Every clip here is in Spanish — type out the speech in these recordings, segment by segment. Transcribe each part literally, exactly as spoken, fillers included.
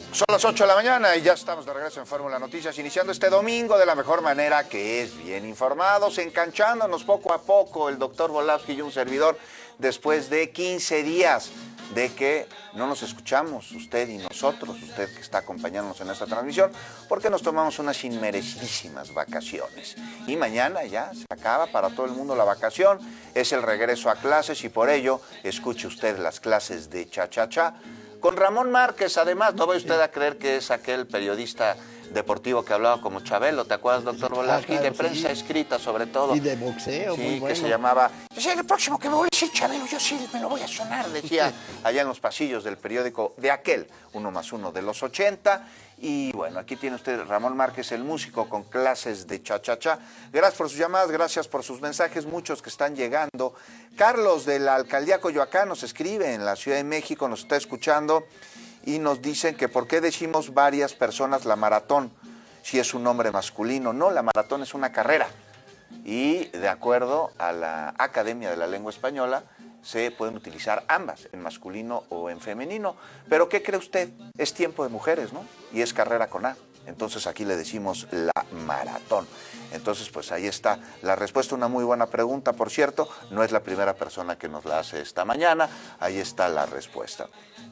Son las ocho de la mañana y ya estamos de regreso en Fórmula Noticias, iniciando este domingo de la mejor manera, que es bien informados, enganchándonos poco a poco el doctor Volavsky y un servidor, después de quince días de que no nos escuchamos, usted y nosotros, usted que está acompañándonos en esta transmisión, porque nos tomamos unas inmerecidísimas vacaciones. Y mañana ya se acaba para todo el mundo la vacación, es el regreso a clases y por ello escuche usted las clases de cha-cha-cha, con Ramón Márquez. Además, no vaya usted a creer que es aquel periodista deportivo que hablaba como Chabelo, ¿te acuerdas, doctor Volavsky? Ah, claro, de prensa sí. Escrita, sobre todo. Y de boxeo, sí, muy bueno. Que se llamaba, decía, el próximo que me voy a decir Chabelo, yo sí me lo voy a sonar, decía, allá en los pasillos del periódico de aquel, uno más uno de los ochenta. Y bueno, aquí tiene usted Ramón Márquez, el músico, con clases de cha-cha-cha. Gracias por sus llamadas, gracias por sus mensajes, muchos que están llegando. Carlos de la Alcaldía Coyoacán nos escribe en la Ciudad de México, nos está escuchando y nos dicen que por qué decimos varias personas la maratón, si es un nombre masculino. No, la maratón es una carrera y de acuerdo a la Academia de la Lengua Española, se pueden utilizar ambas, en masculino o en femenino. Pero ¿qué cree usted? Es tiempo de mujeres, ¿no? Y es carrera con A. Entonces aquí le decimos la maratón. Entonces pues ahí está la respuesta, una muy buena pregunta, por cierto. No es la primera persona que nos la hace esta mañana. Ahí está la respuesta.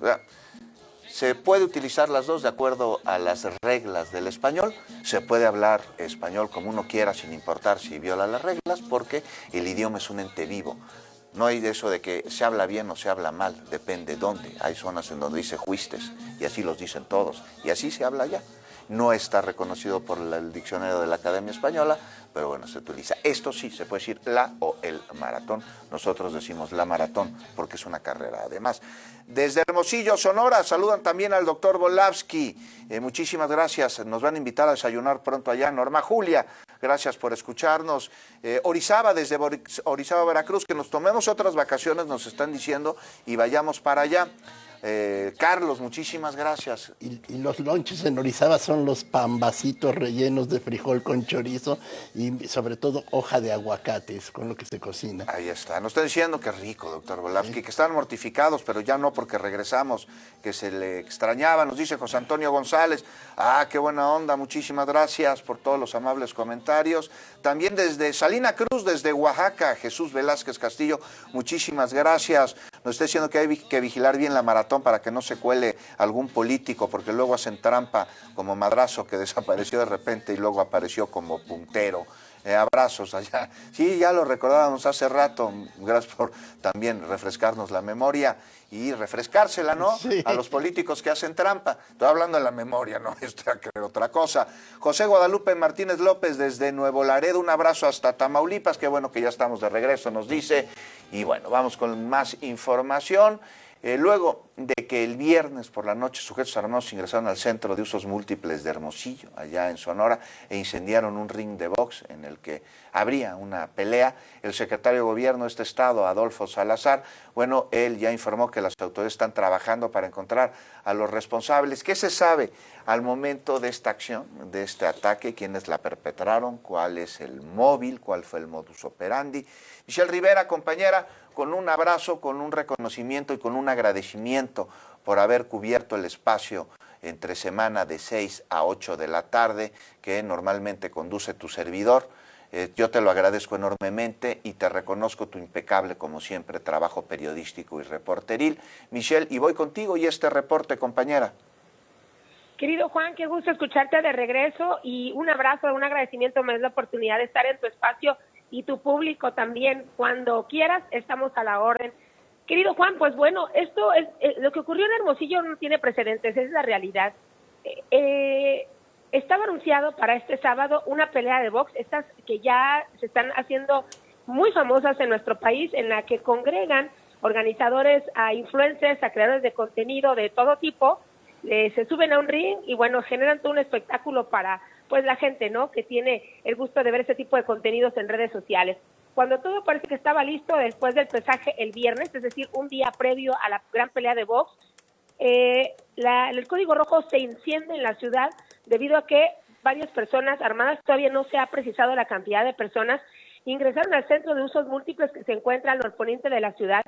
Se puede utilizar las dos de acuerdo a las reglas del español. Se puede hablar español como uno quiera sin importar si viola las reglas, porque el idioma es un ente vivo. No hay de eso de que se habla bien o se habla mal, depende dónde. Hay zonas en donde dice juistes y así los dicen todos y así se habla allá. No está reconocido por el diccionario de la Academia Española, pero bueno, se utiliza. Esto sí, se puede decir la o el maratón. Nosotros decimos la maratón porque es una carrera. Además, desde Hermosillo, Sonora, saludan también al doctor Volavsky. Eh, muchísimas gracias. Nos van a invitar a desayunar pronto allá. Norma Julia, gracias por escucharnos. Eh, Orizaba, desde Orizaba, Veracruz, que nos tomemos otras vacaciones, nos están diciendo, y vayamos para allá. Eh, Carlos, muchísimas gracias. Y, y los lonches en Orizaba son los pambacitos rellenos de frijol con chorizo y sobre todo hoja de aguacates con lo que se cocina. Ahí está. Nos está diciendo que rico, doctor Volavsky, ¿sí? Que están mortificados, pero ya no porque regresamos, que se le extrañaba. Nos dice José Antonio González. Ah, qué buena onda, muchísimas gracias por todos los amables comentarios. También desde Salina Cruz, desde Oaxaca, Jesús Velázquez Castillo, muchísimas gracias. Nos está diciendo que hay que vigilar bien la maratón para que no se cuele algún político, porque luego hacen trampa como Madrazo, que desapareció de repente y luego apareció como puntero. Eh, abrazos allá. Sí, ya lo recordábamos hace rato. Gracias por también refrescarnos la memoria y refrescársela, ¿no? Sí. A los políticos que hacen trampa. Estoy hablando de la memoria, no estoy a creer otra cosa. José Guadalupe Martínez López desde Nuevo Laredo, un abrazo hasta Tamaulipas. Qué bueno que ya estamos de regreso, nos dice. Y bueno, vamos con más información. Eh, luego de que el viernes por la noche sujetos armados ingresaron al Centro de Usos Múltiples de Hermosillo, allá en Sonora, e incendiaron un ring de box en el que habría una pelea, el secretario de Gobierno de este estado, Adolfo Salazar, bueno, él ya informó que las autoridades están trabajando para encontrar a los responsables. ¿Qué se sabe al momento de esta acción, de este ataque? ¿Quiénes la perpetraron? ¿Cuál es el móvil? ¿Cuál fue el modus operandi? Michelle Rivera, compañera, con un abrazo, con un reconocimiento y con un agradecimiento por haber cubierto el espacio entre semana de seis a ocho de la tarde que normalmente conduce tu servidor. Eh, yo te lo agradezco enormemente y te reconozco tu impecable, como siempre, trabajo periodístico y reporteril. Michelle, y voy contigo y este reporte, compañera. Querido Juan, qué gusto escucharte de regreso y un abrazo, un agradecimiento, me das la oportunidad de estar en tu espacio y tu público también. Cuando quieras, estamos a la orden. Querido Juan, pues bueno, esto es eh, lo que ocurrió en Hermosillo no tiene precedentes, esa es la realidad. Eh, eh, estaba anunciado para este sábado una pelea de box, estas que ya se están haciendo muy famosas en nuestro país, en la que congregan organizadores a influencers, a creadores de contenido de todo tipo, eh, se suben a un ring y bueno, generan todo un espectáculo para pues la gente, ¿no?, que tiene el gusto de ver ese tipo de contenidos en redes sociales. Cuando todo parece que estaba listo después del pesaje el viernes, es decir, un día previo a la gran pelea de box, eh, la, el código rojo se enciende en la ciudad debido a que varias personas armadas, todavía no se ha precisado la cantidad de personas, ingresaron al centro de usos múltiples que se encuentra al norponiente de la ciudad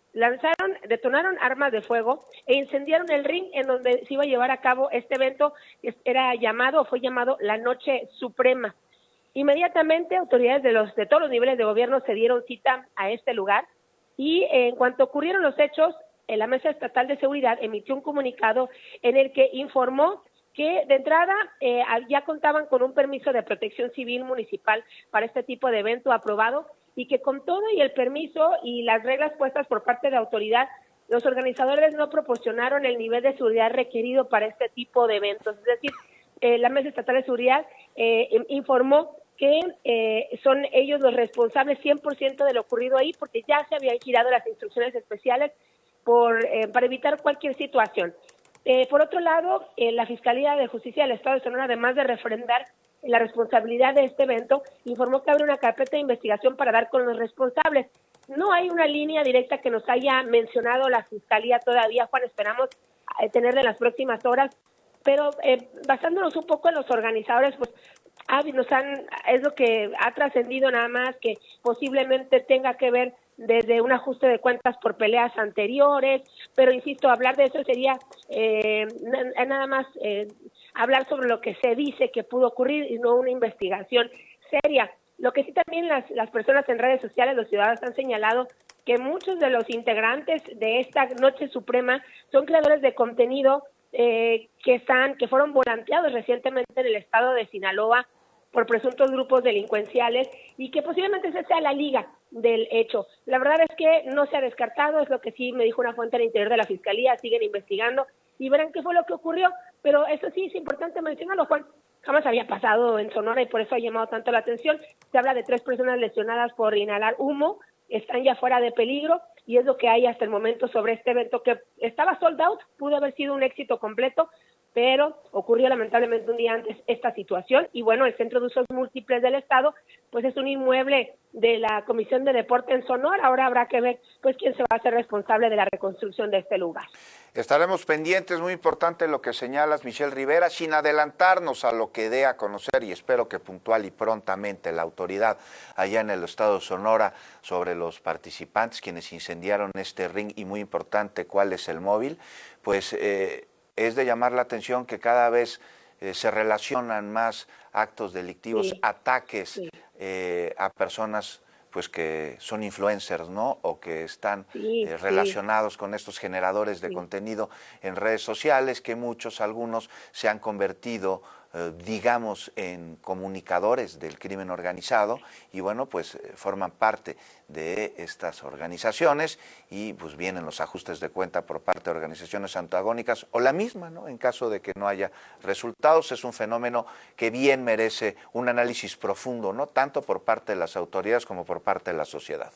lanzaron, detonaron armas de fuego e incendiaron el ring en donde se iba a llevar a cabo este evento, que era llamado, o fue llamado la Noche Suprema. Inmediatamente autoridades de los de todos los niveles de gobierno se dieron cita a este lugar y en cuanto ocurrieron los hechos, la Mesa Estatal de Seguridad emitió un comunicado en el que informó que de entrada eh, ya contaban con un permiso de protección civil municipal para este tipo de evento aprobado y que con todo y el permiso y las reglas puestas por parte de autoridad, los organizadores no proporcionaron el nivel de seguridad requerido para este tipo de eventos. Es decir, eh, la Mesa Estatal de Seguridad eh, informó que eh, son ellos los responsables cien por ciento de lo ocurrido ahí porque ya se habían girado las instrucciones especiales por eh, para evitar cualquier situación. Eh, por otro lado, eh, la Fiscalía de Justicia del Estado de Sonora, además de refrendar la responsabilidad de este evento, informó que abre una carpeta de investigación para dar con los responsables. No hay una línea directa que nos haya mencionado la Fiscalía todavía, Juan, esperamos eh, tenerla en las próximas horas, pero eh, basándonos un poco en los organizadores, pues ah, nos han, es lo que ha trascendido nada más, que posiblemente tenga que ver desde un ajuste de cuentas por peleas anteriores, pero insisto, hablar de eso sería eh, nada más eh, hablar sobre lo que se dice que pudo ocurrir y no una investigación seria. Lo que sí también las, las personas en redes sociales, los ciudadanos han señalado que muchos de los integrantes de esta Noche Suprema son creadores de contenido eh, que están, que fueron volanteados recientemente en el estado de Sinaloa por presuntos grupos delincuenciales y que posiblemente esa sea la liga del hecho. La verdad es que no se ha descartado, es lo que sí me dijo una fuente al interior de la Fiscalía, siguen investigando y verán qué fue lo que ocurrió, pero eso sí es importante mencionarlo, Juan, jamás había pasado en Sonora y por eso ha llamado tanto la atención. Se habla de tres personas lesionadas por inhalar humo, están ya fuera de peligro y es lo que hay hasta el momento sobre este evento que estaba sold out, pudo haber sido un éxito completo, pero ocurrió lamentablemente un día antes esta situación y bueno, el Centro de Usos Múltiples del Estado pues es un inmueble de la Comisión de Deporte en Sonora, ahora habrá que ver pues quién se va a hacer responsable de la reconstrucción de este lugar. Estaremos pendientes, muy importante lo que señalas, Michelle Rivera, sin adelantarnos a lo que dé a conocer y espero que puntual y prontamente la autoridad allá en el estado de Sonora sobre los participantes, quienes incendiaron este ring y muy importante cuál es el móvil, pues eh, es de llamar la atención que cada vez eh, se relacionan más actos delictivos, sí, ataques sí. Eh, a personas pues que son influencers, ¿no? O que están sí, eh, relacionados sí. con estos generadores de sí. contenido en redes sociales, que muchos, algunos, se han convertido, eh, digamos, en comunicadores del crimen organizado y, bueno, pues eh, forman parte de estas organizaciones y pues vienen los ajustes de cuenta por parte de organizaciones antagónicas o la misma, ¿no? En caso de que no haya resultados, es un fenómeno que bien merece un análisis profundo, ¿no? Tanto por parte de las autoridades como por parte de la sociedad.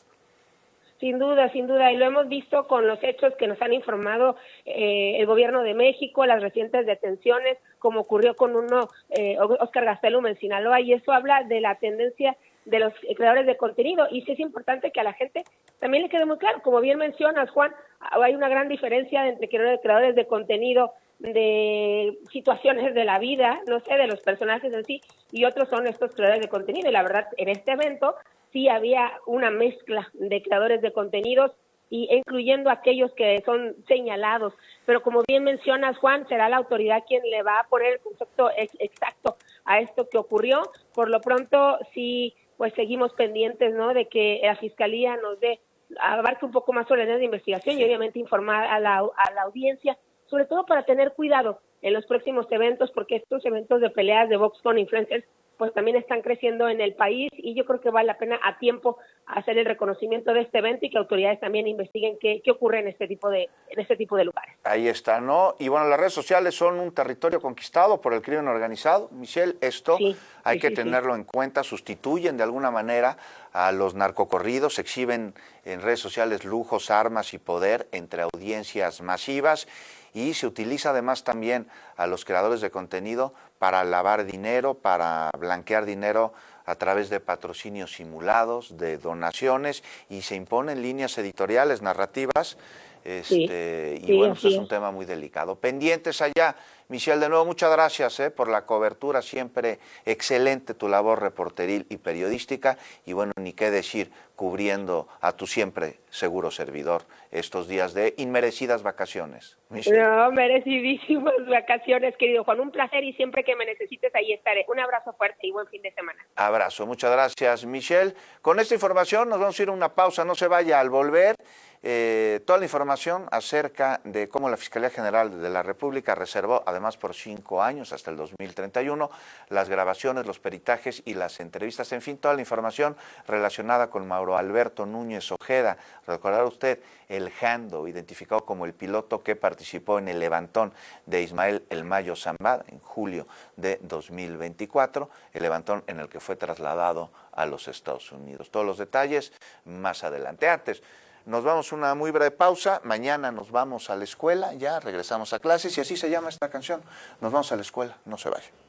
Sin duda, sin duda, y lo hemos visto con los hechos que nos han informado eh, el gobierno de México, las recientes detenciones, como ocurrió con uno, eh, Oscar Gastelum en Sinaloa, y eso habla de la tendencia de los creadores de contenido, y sí es importante que a la gente también le quede muy claro, como bien mencionas, Juan, hay una gran diferencia entre creadores de contenido de situaciones de la vida, no sé, de los personajes en sí, y otros son estos creadores de contenido, y la verdad, en este evento sí había una mezcla de creadores de contenidos, y incluyendo aquellos que son señalados, pero como bien mencionas, Juan, será la autoridad quien le va a poner el concepto ex exacto a esto que ocurrió. Por lo pronto, sí, pues seguimos pendientes, ¿no?, de que la Fiscalía nos dé, abarque un poco más sobre la investigación y obviamente informar a la, a la audiencia, sobre todo para tener cuidado en los próximos eventos, porque estos eventos de peleas de box con influencers pues también están creciendo en el país y yo creo que vale la pena a tiempo hacer el reconocimiento de este evento y que autoridades también investiguen qué, qué ocurre en este tipo de en este tipo de lugares. Ahí está, ¿no? Y bueno, las redes sociales son un territorio conquistado por el crimen organizado. Michelle, esto sí, hay sí, que sí, tenerlo sí. en cuenta, sustituyen de alguna manera a los narcocorridos, exhiben en redes sociales lujos, armas y poder entre audiencias masivas y se utiliza además también a los creadores de contenido para lavar dinero, para blanquear dinero a través de patrocinios simulados, de donaciones y se imponen líneas editoriales, narrativas Este, sí, y sí, bueno, pues es es. un tema muy delicado. Pendientes allá. Michelle, de nuevo, muchas gracias eh, por la cobertura, siempre excelente tu labor reporteril y periodística, y bueno, ni qué decir, cubriendo a tu siempre seguro servidor estos días de inmerecidas vacaciones. Michelle. No, merecidísimas vacaciones, querido Juan, un placer y siempre que me necesites ahí estaré. Un abrazo fuerte y buen fin de semana. Abrazo, muchas gracias, Michelle. Con esta información nos vamos a ir a una pausa, no se vaya. Al volver, eh, toda la información acerca de cómo la Fiscalía General de la República reservó, además por cinco años, hasta el dos mil treinta y uno, las grabaciones, los peritajes y las entrevistas, en fin, toda la información relacionada con Mauro Alberto Núñez Ojeda. Recordará usted el Jando, identificado como el piloto que participó en el levantón de Ismael El Mayo Zambada en julio de dos mil veinticuatro, el levantón en el que fue trasladado a los Estados Unidos. Todos los detalles más adelante. Antes, nos vamos a una muy breve pausa. Mañana nos vamos a la escuela, ya regresamos a clases y así se llama esta canción. Nos vamos a la escuela, no se vaya.